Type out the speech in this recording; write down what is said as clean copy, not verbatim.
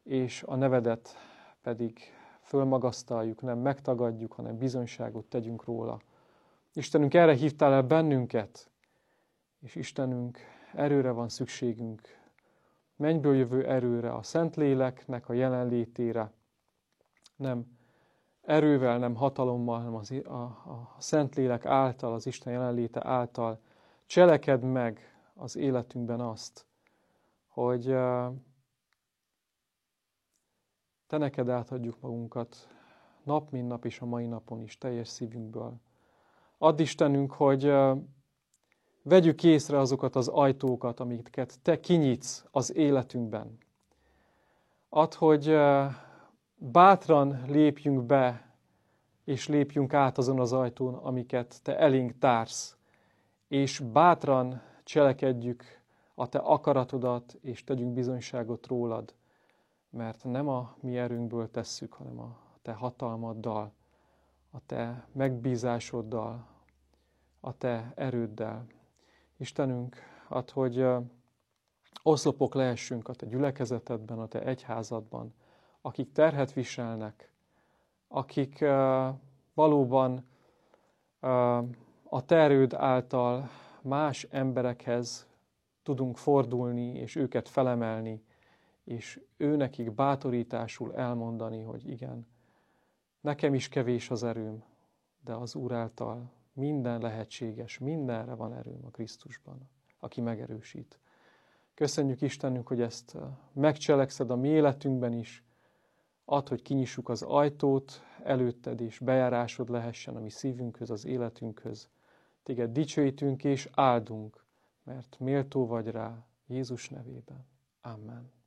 és a nevedet pedig fölmagasztaljuk, nem megtagadjuk, hanem bizonyságot tegyünk róla. Istenünk, erre hívtál el bennünket, és Istenünk, erőre van szükségünk, mennyből jövő erőre, a Szentléleknek a jelenlétére, nem erővel, nem hatalommal, hanem a Szentlélek által, az Isten jelenléte által cselekedd meg az életünkben azt, hogy te neked átadjuk magunkat nap, mint nap, és a mai napon is teljes szívünkből. Add Istenünk, hogy vegyük észre azokat az ajtókat, amiket te kinyitsz az életünkben. Add, hogy bátran lépjünk be, és lépjünk át azon az ajtón, amiket te elénk társz, és bátran cselekedjük a te akaratodat, és tegyünk bizonyságot rólad, mert nem a mi erőnkből tesszük, hanem a te hatalmaddal, a te megbízásoddal, a te erőddel. Istenünk, add, hogy oszlopok lehessünk a te gyülekezetedben, a te egyházadban, akik terhet viselnek, akik valóban a te erőd által más emberekhez tudunk fordulni, és őket felemelni, és őnekik bátorításul elmondani, hogy igen, nekem is kevés az erőm, de az Úr által minden lehetséges, mindenre van erőm a Krisztusban, aki megerősít. Köszönjük Istenünk, hogy ezt megcselekszed a mi életünkben is. Add, hogy kinyissuk az ajtót előtted, és bejárásod lehessen a mi szívünkhöz, az életünkhöz. Téged dicsőítünk és áldunk, mert méltó vagy rá Jézus nevében. Amen.